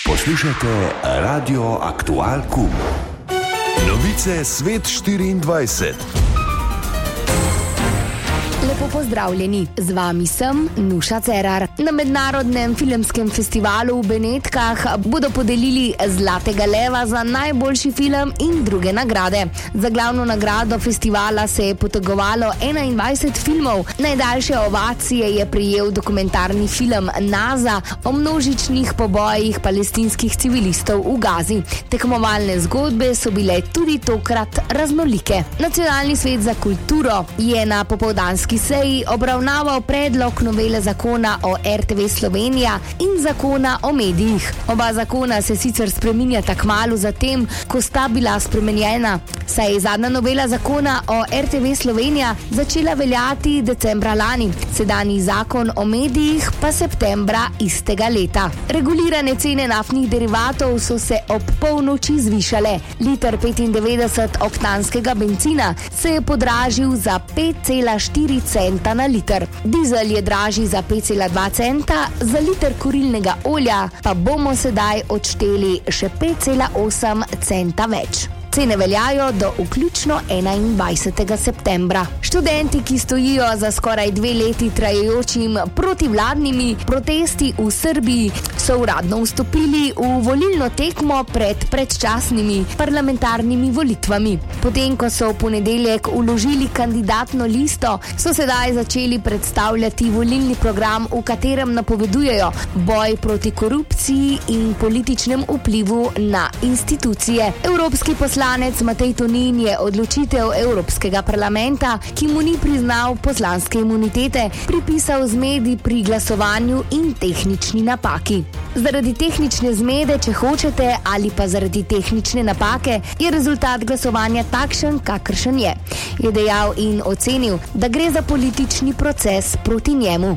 Poslušate Radio Aktual Kum. Novice Svet 24. Lepo pozdravljeni, z vami sem Nuša Cerar. Na mednarodnem filmskem festivalu v Benetkah bodo podelili Zlatega leva za najboljši film in druge nagrade. Za glavno nagrado festivala se je potegovalo 21 filmov. Najdaljše ovacije je prejel dokumentarni film Naza o množičnih pobojih palestinskih civilistov v Gazi. Tekmovalne zgodbe so bile tudi tokrat raznolike. Nacionalni svet za kulturo je na popoldanski seji obravnaval predlog novele zakona o RTV Slovenija in zakona o medijih. Oba zakona se sicer spreminjata kmalu zatem, ko sta bila spremenjena, saj je zadnja novela zakona o RTV Slovenija začela veljati decembra lani, sedanji zakon o medijih pa septembra istega leta. Regulirane cene naftnih derivatov so se ob polnoči zvišale. Liter 95 oktanskega bencina se je podražil za 5,4 centa na liter. Dizel je dražji za 5,2 centa, za liter kurilnega olja pa bomo sedaj odšteli še 5,8 centa več. Cene veljajo do vključno 21. septembra. Študenti, ki stojijo za skoraj 2 leti trajajočim protivladnimi protesti v Srbiji, so uradno vstopili v volilno tekmo pred predčasnimi parlamentarnimi volitvami. Potem, ko so v ponedeljek vložili kandidatno listo, so sedaj začeli predstavljati volilni program, v katerem napovedujejo boj proti korupciji in političnem vplivu na institucije. Evropski poslanec Matej Tonin je odločitev Evropskega parlamenta, ki mu ni priznal poslanske imunitete, pripisal zmedi pri glasovanju in tehnični napaki. Zaradi tehnične zmede, če hočete, ali pa zaradi tehnične napake, je rezultat glasovanja takšen, kakršen je dejal in ocenil, da gre za politični proces proti njemu.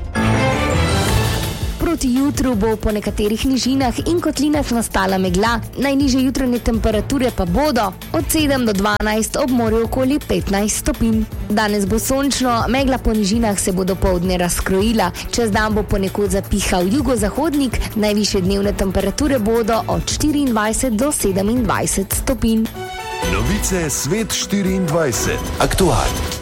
Proti jutru bo po nekaterih nižinah in kotlinah nastala megla, najnižje jutranje temperature pa bodo od 7 do 12, ob morju okoli 15 stopinj. Danes bo sončno, megla po nižinah se bo dopoldne razkrojila, čez dan bo ponekod zapihal jugozahodnik, najvišje dnevne temperature bodo od 24 do 27 stopinj. Novice Svet 24. Aktual.